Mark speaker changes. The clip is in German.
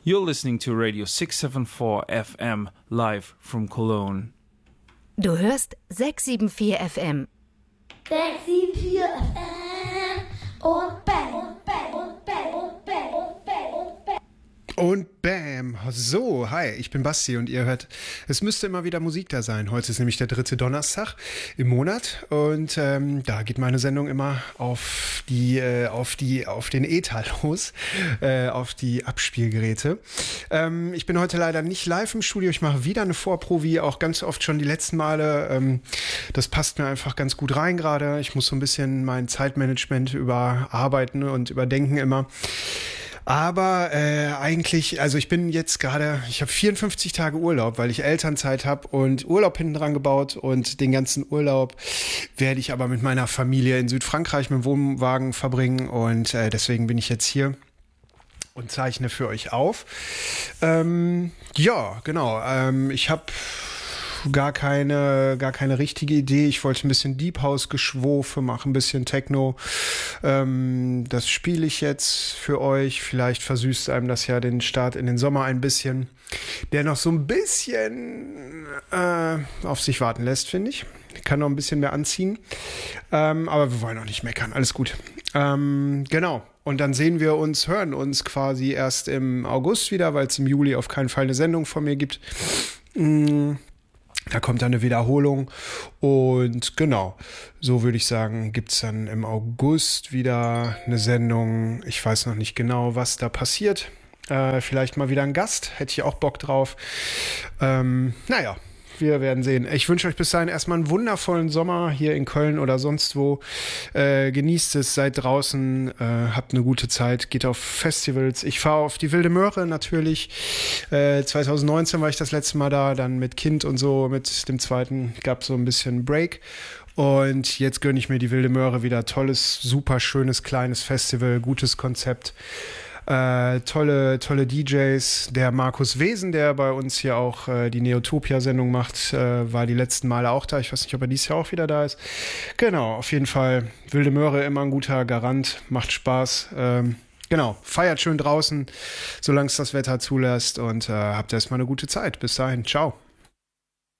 Speaker 1: You're listening to Radio 674 FM live from Cologne.
Speaker 2: Du hörst 674 FM.
Speaker 3: 674 FM und Bam und Bam und Bam und Bam und Bam und Bam.
Speaker 4: Und bam, so, hi, ich bin Basti und ihr hört, es müsste immer wieder Musik da sein. Heute ist nämlich der 3. Donnerstag im Monat und da geht meine Sendung immer auf den Ether los, auf die Abspielgeräte. Ich bin heute leider nicht live im Studio, ich mache wieder eine Vorprobe, wie auch ganz oft schon die letzten Male. Das passt mir einfach ganz gut rein gerade. Ich muss so ein bisschen mein Zeitmanagement überarbeiten und überdenken immer. Aber eigentlich, also ich bin jetzt gerade, ich habe 54 Tage Urlaub, weil ich Elternzeit habe und Urlaub hinten dran gebaut und den ganzen Urlaub werde ich aber mit meiner Familie in Südfrankreich mit dem Wohnwagen verbringen und deswegen bin ich jetzt hier und zeichne für euch auf. Ja, genau, ich habe gar keine richtige Idee. Ich wollte ein bisschen Deep House Geschwofe machen, ein bisschen Techno. Das spiele ich jetzt für euch. Vielleicht versüßt einem das ja den Start in den Sommer ein bisschen, der noch so ein bisschen auf sich warten lässt, finde ich. Kann noch ein bisschen mehr anziehen. Aber wir wollen auch nicht meckern. Alles gut. Genau. Und dann hören uns quasi erst im August wieder, weil es im Juli auf keinen Fall eine Sendung von mir gibt. Da kommt dann eine Wiederholung und genau, so würde ich sagen, gibt's dann im August wieder eine Sendung. Ich weiß noch nicht genau, was da passiert. Vielleicht mal wieder ein Gast, hätte ich auch Bock drauf. Naja, wir werden sehen. Ich wünsche euch bis dahin erstmal einen wundervollen Sommer hier in Köln oder sonst wo. Genießt es, seid draußen, habt eine gute Zeit, geht auf Festivals. Ich fahre auf die Wilde Möhre natürlich. 2019 war ich das letzte Mal da, dann mit Kind und so, mit dem zweiten gab es so ein bisschen Break. Und jetzt gönne ich mir die Wilde Möhre wieder. Tolles, super schönes, kleines Festival, gutes Konzept. Tolle DJs. Der Markus Wesen, der bei uns hier auch die Neotopia-Sendung macht, war die letzten Male auch da. Ich weiß nicht, ob er dieses Jahr auch wieder da ist. Genau, auf jeden Fall Wilde Möhre, immer ein guter Garant, macht Spaß. Genau, feiert schön draußen, solange es das Wetter zulässt und habt erstmal eine gute Zeit. Bis dahin, ciao.